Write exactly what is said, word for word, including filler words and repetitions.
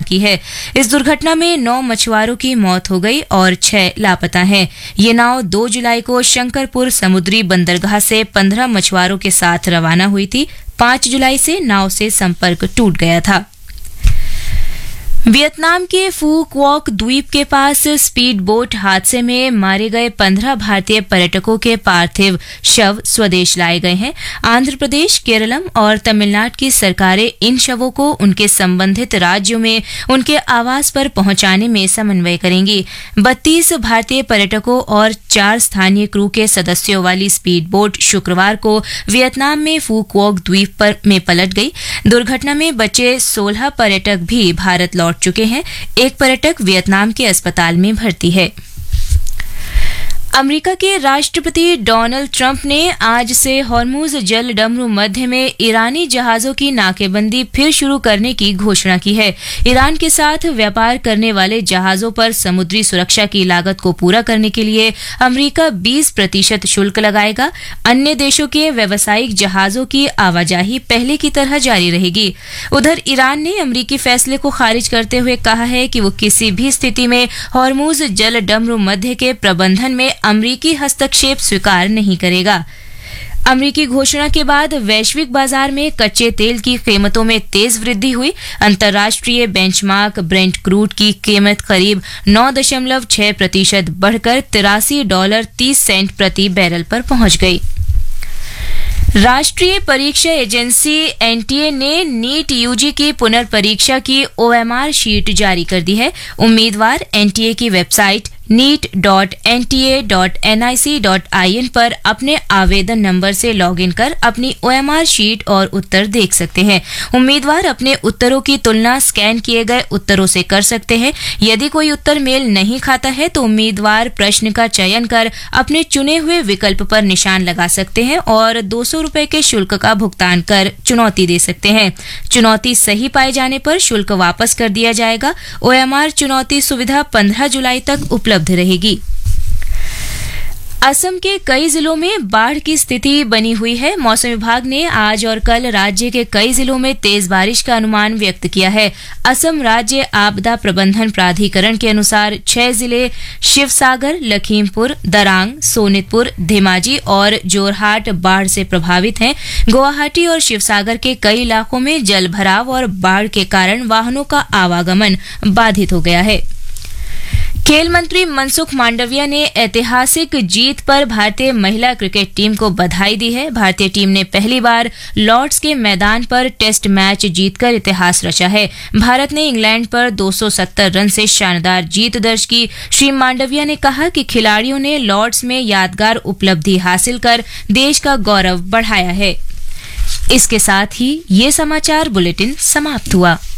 की है। इस दुर्घटना में नौ मछुआरों की मौत हो गई और छह लापता हैं। ये नाव दो जुलाई को शंकरपुर समुद्री बंदरगाह से पंद्रह मछुआरों के साथ रवाना हुई थी। पांच जुलाई से नाव से संपर्क टूट गया था। वियतनाम के फू क्वॉक द्वीप के पास स्पीड बोट हादसे में मारे गए पंद्रह भारतीय पर्यटकों के पार्थिव शव स्वदेश लाए गए हैं। आंध्र प्रदेश, केरलम और तमिलनाडु की सरकारें इन शवों को उनके संबंधित राज्यों में उनके आवास पर पहुंचाने में समन्वय करेंगी। बत्तीस भारतीय पर्यटकों और चार स्थानीय क्रू के सदस्यों वाली स्पीड बोट शुक्रवार को वियतनाम में फू क्वॉक द्वीप पर में पलट गई। दुर्घटना में बचे सोलह पर्यटक भी भारत लौट चुके हैं। एक पर्यटक वियतनाम के अस्पताल में भर्ती है। अमेरिका के राष्ट्रपति डोनाल्ड ट्रंप ने आज से हॉर्मुज जल डमरू मध्य में ईरानी जहाजों की नाकेबंदी फिर शुरू करने की घोषणा की है। ईरान के साथ व्यापार करने वाले जहाजों पर समुद्री सुरक्षा की लागत को पूरा करने के लिए अमेरिका बीस प्रतिशत शुल्क लगाएगा। अन्य देशों के व्यावसायिक जहाजों की आवाजाही पहले की तरह जारी रहेगी। उधर ईरान ने अमेरिकी फैसले को खारिज करते हुए कहा है कि वो किसी भी स्थिति में हॉर्मुज जल डमरू मध्य के प्रबंधन में अमेरिकी हस्तक्षेप स्वीकार नहीं करेगा। अमेरिकी घोषणा के बाद वैश्विक बाजार में कच्चे तेल की कीमतों में तेज वृद्धि हुई। अंतर्राष्ट्रीय बेंचमार्क ब्रेंट क्रूड की कीमत करीब नौ दशमलव छह प्रतिशत बढ़कर तिरासी डॉलर तीस सेंट प्रति बैरल पर पहुंच गई। राष्ट्रीय परीक्षा एजेंसी एनटीए ने नीट यूजी की पुनर्परीक्षा की ओएमआर शीट जारी कर दी है। उम्मीदवार एनटीए की website NEET dot N T A dot N I C dot I N पर अपने आवेदन नंबर से लॉगिन कर अपनी ओएमआर शीट और उत्तर देख सकते हैं। उम्मीदवार अपने उत्तरों की तुलना स्कैन किए गए उत्तरों से कर सकते हैं। यदि कोई उत्तर मेल नहीं खाता है तो उम्मीदवार प्रश्न का चयन कर अपने चुने हुए विकल्प पर निशान लगा सकते हैं और दो सौ रुपए के शुल्क का भुगतान कर चुनौती दे सकते हैं। चुनौती सही पाए जाने पर शुल्क वापस कर दिया जाएगा। ओएमआर चुनौती सुविधा पंद्रह जुलाई तक उपलब्ध रहेगी। असम के कई जिलों में बाढ़ की स्थिति बनी हुई है। मौसम विभाग ने आज और कल राज्य के कई जिलों में तेज बारिश का अनुमान व्यक्त किया है। असम राज्य आपदा प्रबंधन प्राधिकरण के अनुसार छह जिले शिवसागर, लखीमपुर, दरांग, सोनितपुर, धेमाजी और जोरहाट बाढ़ से प्रभावित हैं। गुवाहाटी और शिवसागर के कई इलाकों में जल भराव और बाढ़ के कारण वाहनों का आवागमन बाधित हो गया है। खेल मंत्री मनसुख मांडविया ने ऐतिहासिक जीत पर भारतीय महिला क्रिकेट टीम को बधाई दी है। भारतीय टीम ने पहली बार लॉर्ड्स के मैदान पर टेस्ट मैच जीतकर इतिहास रचा है। भारत ने इंग्लैंड पर दो सौ सत्तर रन से शानदार जीत दर्ज की। श्री मांडविया ने कहा कि खिलाड़ियों ने लॉर्ड्स में यादगार उपलब्धि हासिल कर देश का गौरव बढ़ाया है। इसके साथ ही ये समाचार बुलेटिन समाप्त हुआ।